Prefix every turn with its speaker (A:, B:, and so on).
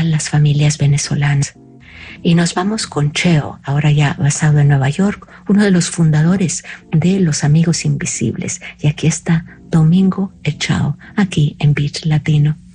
A: las familias venezolanas. Y nos vamos con Cheo, ahora ya basado en Nueva York, uno de los fundadores de Los Amigos Invisibles. Y aquí está Domingo Echao, aquí en Beat Latino.